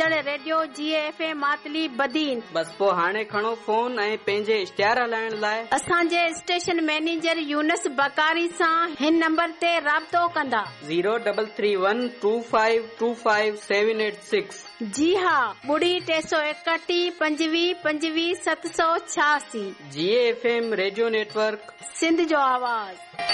ॿुधड़ radio GFM Matali Badin. बस पोइ हाणे खणो फोन ऐं पंहिंजे इश्तिहार हलाइण लाइ असांजे स्टेशन मैनेजर यूनस बकारी सां हिन नंबर ते राब्तो कंदा 0312525786। जी हा, 331 25 25 786। GFM रेडियो नेटवर्क, सिंध जो आवाज़।